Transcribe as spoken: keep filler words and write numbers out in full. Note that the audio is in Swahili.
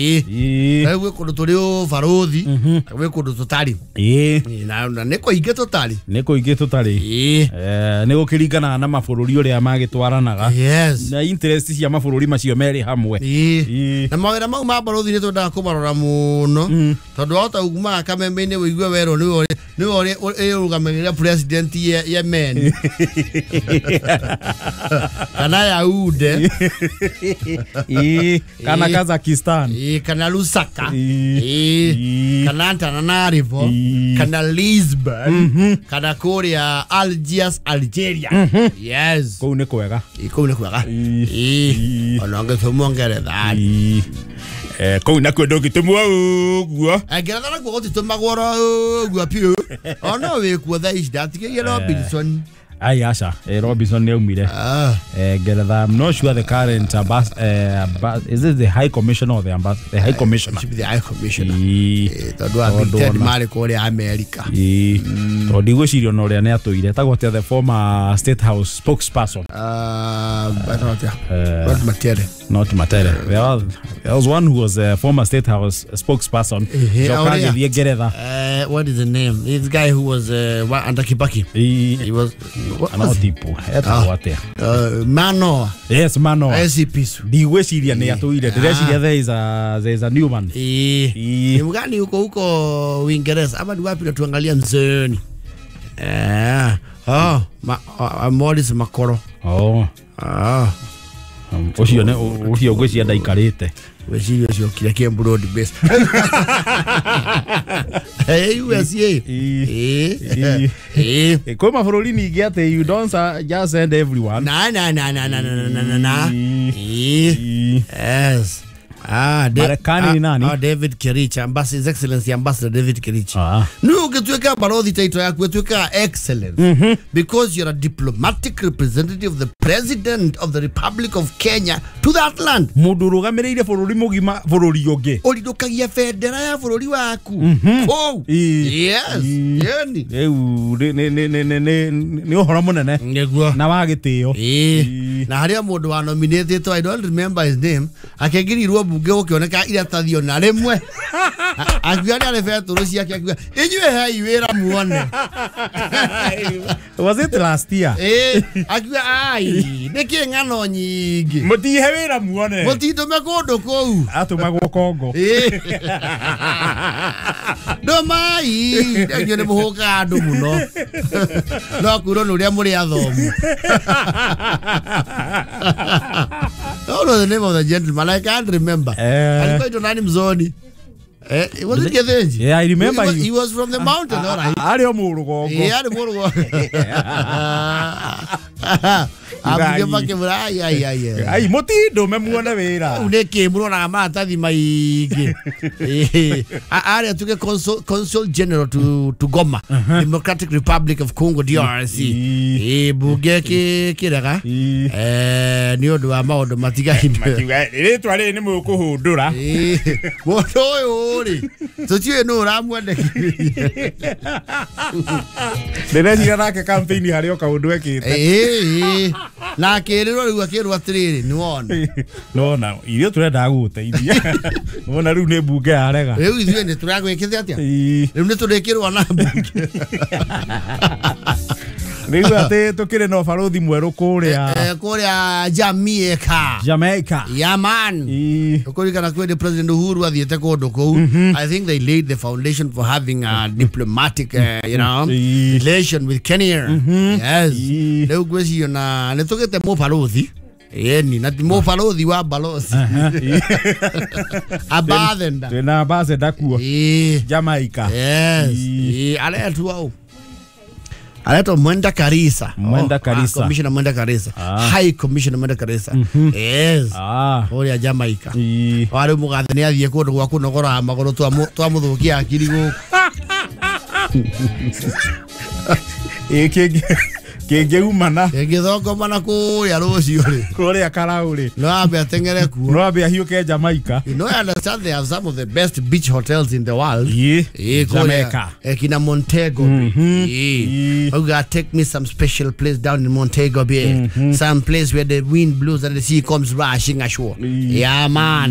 eh we kundu turi farothi we kundu tutari eh na na neko ige tutari neko ige tutari eh neko kiringana na mabũrũri uria magitwaranaga yes na interest cia mabũrũri macio meri hamwe eh na mawira mau ma barothi ni twendaga kumarora muno tondu hota uguma kameme-ini wigwe wero ni ni ore urugamagirira president ye Yemen kana Yaude eh kana Kazakhstan eh kana Lusaka eh kana Antananarivo kana Lisbon kana Korea Algiers Algeria yes kou ni kwega kou ni kwega eh ononge tumongeretha eh kou na kwendo gitumwa uguo ageretha na kugo titumagwora uguo pio ono we kuo tha is that ke Robinson ai asha eh Robinson ne umire ah eh Geretha I'm not sure the current ambas uh, is it the high commissioner or the ambas the high commissioner should be the high commissioner eh tondu abitted mari kore America eh tondu gwicirio no ria ne atuire tagote the former state house spokesperson uh but not yeah not Matere not Matere there was, there was one who was a former state house spokesperson Jokage the Geretha uh what is the name this guy who was uh, under Kibaki he, he was what was tipo eta watea uh Mano yes Mano S P digweciria ne atuire direciria there is a there is a new man eh ni mgani huko huko Uingereza ama ni wapi tuangalia nzeni eh oh Morris Makoro oh ah ucio ne ucio gweciria ndaikarite weciria ucio kile ke broad base eh U S A eh eh kwa mabũrũri ningi ate you don't just send everyone na na na na na na na na eh yes ah Marekani ni nani ah David Kirich ambassador his excellency ambassador David Kirich ah no ukitweka barodhi title yako utweka excellence because you're a diplomatic representative of the president of the Republic of Kenya to that land mundu rugamirire bũrũri mugima bũrũri ungi ulidokagia federa ya bũrũri waku oh yes yani eu ne ne ne ne ne uhoro munene niguo na wagitio eh na haria mundu wa nominated I don't remember his name akegirirwo bunge ukioneka iratathio na rimwe akiari ale feturu ciake akiwa inywe hai wira muone was it last year eh akiwa ai niki ngano nyingi mutihe wira muone mutito mekondo kou atumagwo Kongo eh do mai ndio ne muhoka andu muno no kuro no ria muri athomu oh no the name of the gentleman I can't remember alikuwa ito nani mzoni eh was it Gethenji yeah I remember he was, you. he was from the mountain all right ari o murugongo eh ari murugongo abuge make burai ai ai ai mutindo memuone wira uneke murona matathi maingi eh ari tuke consul consul general to to Goma Democratic Republic of Congo D R C eh buge ki kiraga eh ni odo wa maodo matigaini matiga ritwa ri ni mukuhundura eh moto uri tutie no ramwende ndireciria nake campaign hari o kaundu ekite eh na kiriro riu akirwa atiriri ni wona no na irio turenda guteithia wona riu ni bunge arega riu ithuĩ ni turagwikithia atia riu ni turikirwa na bunge riu ati tukire no barothi mweru kuria eh kuria Jamaica Jamaica yeah man kurikana kwa the president Uhuru athiete kundu kou I think they laid the foundation for having a diplomatic uh, you know relation with Kenya yes riu gweci na ni tukite mu barothi yeni na timo barothi wa balozi abathenda twina ambassador kuo Jamaica yes eh ale tu au Aleto Mwenda Karisa. Mwenda Karisa. Ah, Commissioner Mwenda Karisa. Ah. High Commissioner Mwenda Karisa. Mm-hmm. Yes. Ah. Oria Jamaica. I. Wale mugathani athie kundu gwa kunogora magoro twa twa muthukia akiri guku. Eke kenge umana. Kenge thoko mana kuria rucio ri. Kuria karauri. No abe atengere ku. No abe ahiuke Jamaica. You know I understand they have some of the best beach hotels in the world. Yeah. E Jamaica. Ekina Montego. Mhm. Yeah. You gotta take me some special place down in Montego Bay. Mm-hmm. Some place where the wind blows and the sea comes rushing ashore. Yeah, man.